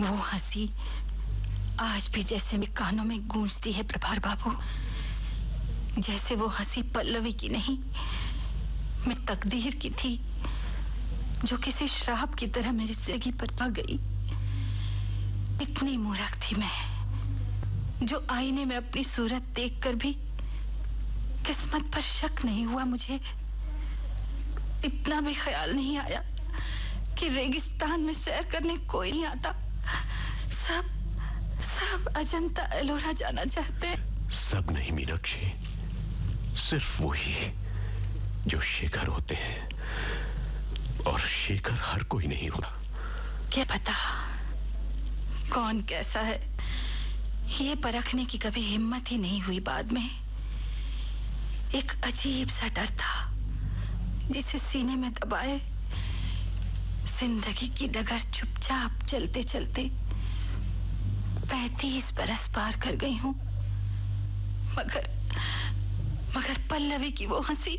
वो हंसी आज भी जैसे मेरे कानों में गूंजती है प्रभार बाबू। जैसे वो हंसी पल्लवी की नहीं, मैं तकदीर की थी, जो किसी श्राप की तरह मेरी जिंदगी पर आ गई। इतनी मूर्ख थी मैं, जो आईने में अपनी सूरत देखकर भी किस्मत पर शक नहीं हुआ मुझे। इतना भी ख्याल नहीं आया कि रेगिस्तान में सैर करने कोई नहीं आता। सब अजंता एलोरा जाना चाहते हैं। सब नहीं मीनाक्षी, सिर्फ वही जो शेखर होते हैं, और शेखर हर कोई नहीं होता। क्या पता कौन कैसा है, ये परखने की कभी हिम्मत ही नहीं हुई। बाद में एक अजीब सा डर था, जिसे सीने में दबाए जिंदगी की डगर चुपचाप चलते चलते 35 बरस पार कर गई हूं। मगर पल्लवी की वो हंसी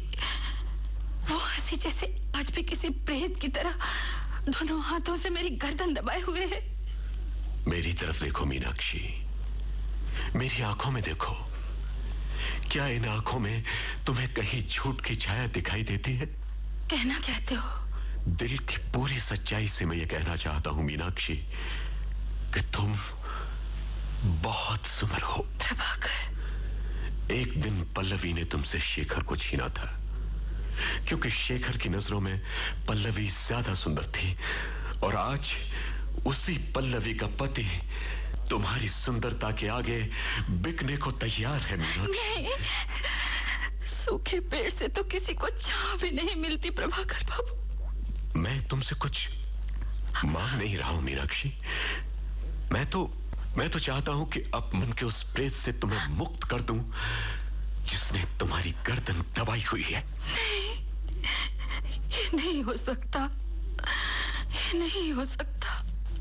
जैसे आज भी किसी प्रेत की तरह दोनों हाथों से मेरी गर्दन दबाए हुए है। मेरी तरफ देखो मीनाक्षी, मेरी आंखों में देखो। क्या इन आंखों में तुम्हें कहीं झूठ की छाया दिखाई देती है? कहना कहते हो? दिल की पूरी सच्चाई से मैं ये कहना चाहता हूं मीनाक्षी कि तुम बहुत सुंदर हो। प्रभाकर, एक दिन पल्लवी ने तुमसे शेखर को छीना था, क्योंकि शेखर की नजरों में पल्लवी ज्यादा सुंदर थी, और आज उसी पल्लवी का पति तुम्हारी सुंदरता के आगे बिकने को तैयार है मीनाक्षी। नहीं, सूखे पेड़ से तो किसी को छांव भी नहीं मिलती प्रभाकर बाबू। मैं तुमसे कुछ मांग नहीं रहा हूं मीनाक्षी। मैं तो चाहता हूं कि अपमन के उस प्रेत से तुम्हें मुक्त कर दूं, जिसने तुम्हारी गर्दन दबाई हुई है। नहीं, ये नहीं हो सकता, ये नहीं हो सकता।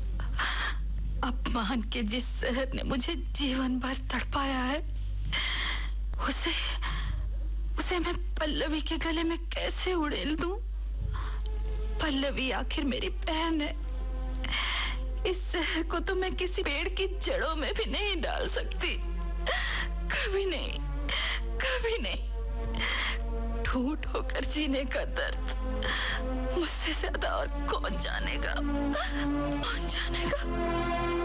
अपमान के जिस शहर ने मुझे जीवन भर तड़पाया है, उसे मैं पल्लवी के गले में कैसे उड़ेल दूं? पल्लवी आखिर मेरी बहन है। इस शहर को तो मैं किसी पेड़ की जड़ों में भी नहीं डाल सकती। कभी नहीं, कभी नहीं। ठूठ होकर जीने का दर्द मुझसे ज्यादा और कौन जानेगा?